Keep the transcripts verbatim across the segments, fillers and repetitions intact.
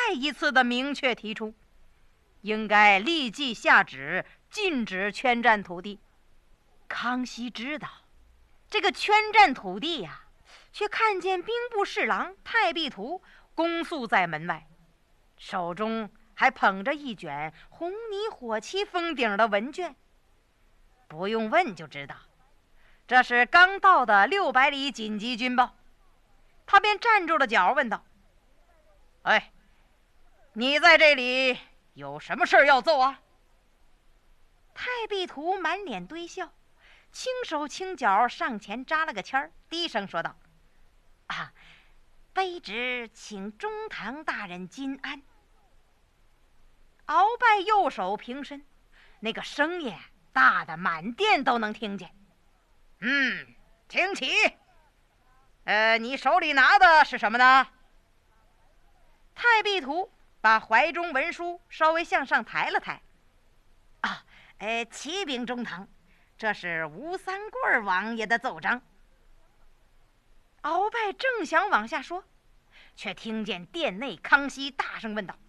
再一次的明确提出，应该立即下旨禁止圈占土地。康熙知道这个圈占土地呀、啊，却看见兵部侍郎太弼图恭肃在门外，手中还捧着一卷红泥火漆封顶的文卷。不用问就知道，这是刚到的六百里紧急军报。他便站住了脚，问道：“哎，你在这里有什么事要奏啊？”太弼图满脸堆笑，轻手轻脚上前扎了个签儿，低声说道：“啊，卑职请中堂大人金安。”鳌拜右手平身，那个声音大的满殿都能听见。嗯，请起。呃，你手里拿的是什么呢？太弼图把怀中文书稍微向上抬了抬。啊，呃，启禀中堂，这是吴三桂王爷的奏章。鳌拜正想往下说，却听见殿内康熙大声问道：“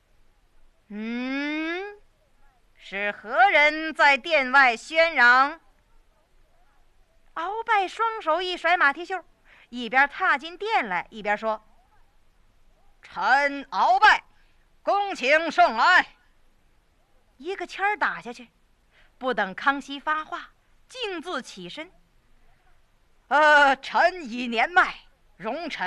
嗯，是何人在殿外喧嚷？”鳌拜双手一甩马蹄袖，一边踏进殿来，一边说：“臣鳌拜恭请圣来。”一个签儿打下去，不等康熙发话，径自起身。呃，臣已年迈，容臣